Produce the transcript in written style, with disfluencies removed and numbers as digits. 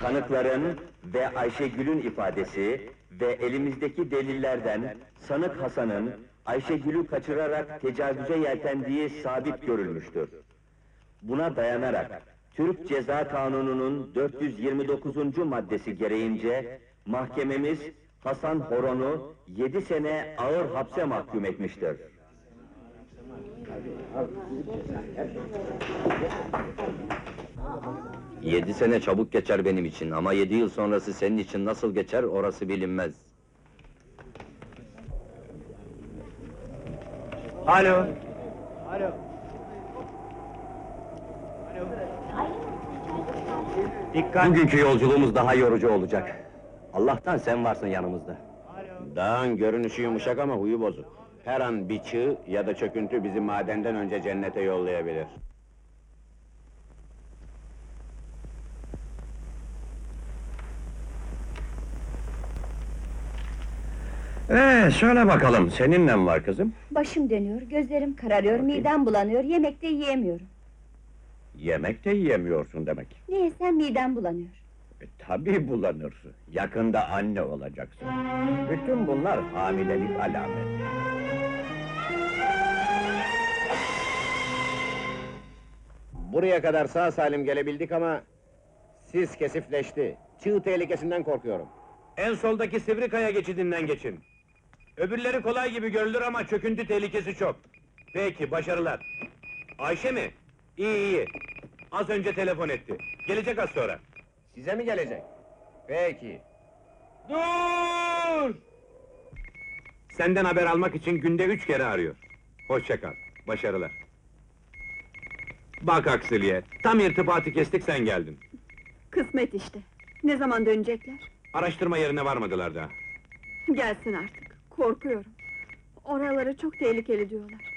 Tanıkların ve Ayşegül'ün ifadesi ve elimizdeki delillerden sanık Hasan'ın Ayşegül'ü kaçırarak tecavüze yeltendiği sabit görülmüştür. Buna dayanarak Türk Ceza Kanunu'nun 429. maddesi gereğince mahkememiz Hasan Horon'u 7 sene ağır hapse mahkum etmiştir. Yedi sene çabuk geçer benim için ama 7 yıl sonrası senin için nasıl geçer orası bilinmez. Alo. Dikkat! Bugünkü yolculuğumuz daha yorucu olacak. Allah'tan sen varsın yanımızda. Dağın görünüşü yumuşak ama huyu bozuk. Her an bir çığ ya da çöküntü bizi madenden önce cennete yollayabilir. Söyle bakalım, senin ne var kızım? Başım dönüyor, gözlerim kararıyor, midem bulanıyor, yemek de yiyemiyorum. Yemek de yiyemiyorsun demek. Ne yesem midem bulanıyor. Tabii bulanırsın. Yakında anne olacaksın. Bütün bunlar hamilelik alameti. Buraya kadar sağ salim gelebildik ama... ...sis kesifleşti. Çığ tehlikesinden korkuyorum. En soldaki Sivrikaya geçidinden geçin. Öbürleri kolay gibi görülür ama çöküntü tehlikesi çok. Peki, başarılar. Ayşe mi? İyi. Az önce telefon etti. Gelecek az sonra. Size mi gelecek? Peki. Dur! Senden haber almak için günde 3 kere arıyor. Hoşça kal, başarılar. Bak Aksili'ye, tam irtibatı kestik sen geldin. Kısmet işte. Ne zaman dönecekler? Araştırma yerine varmadılar daha. Gelsin artık. Korkuyorum. Oraları çok tehlikeli diyorlar.